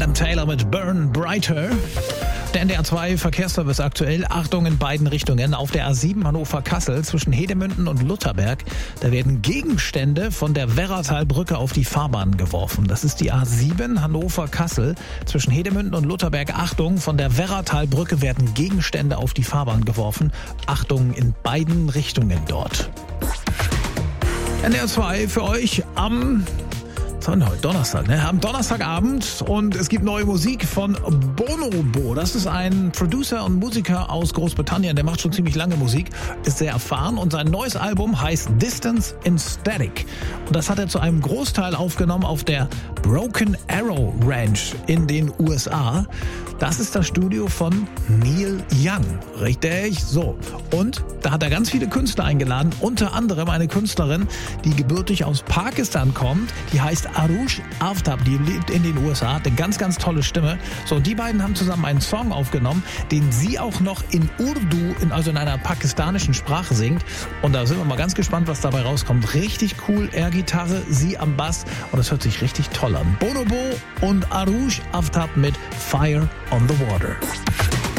Adam Taylor mit Burn Brighter. Der NDR 2 Verkehrsservice aktuell. Achtung in beiden Richtungen. Auf der A7 Hannover-Kassel zwischen Hedemünden und Lutherberg. Da werden Gegenstände von der Werratalbrücke auf die Fahrbahn geworfen. Das ist die A7 Hannover-Kassel zwischen Hedemünden und Lutherberg. Achtung, von der Werratalbrücke werden Gegenstände auf die Fahrbahn geworfen. Achtung in beiden Richtungen dort. NDR 2 für euch am heute Donnerstag, am Donnerstagabend, und es gibt neue Musik von Bonobo. Das ist ein Producer und Musiker aus Großbritannien, der macht schon ziemlich lange Musik, ist sehr erfahren, und sein neues Album heißt Distance in Static. Und das hat er zu einem Großteil aufgenommen auf der Broken Arrow Ranch in den USA. Das ist das Studio von Neil Young, richtig? So. Und da hat er ganz viele Künstler eingeladen, unter anderem eine Künstlerin, die gebürtig aus Pakistan kommt, die heißt Arush Aftab, die lebt in den USA, hat eine ganz, ganz tolle Stimme. So, und die beiden haben zusammen einen Song aufgenommen, den sie auch noch in Urdu, also in einer pakistanischen Sprache singt. Und da sind wir mal ganz gespannt, was dabei rauskommt. Richtig cool, er Gitarre, sie am Bass, und das hört sich richtig toll an. Bonobo und Arush Aftab mit Fire on the Water.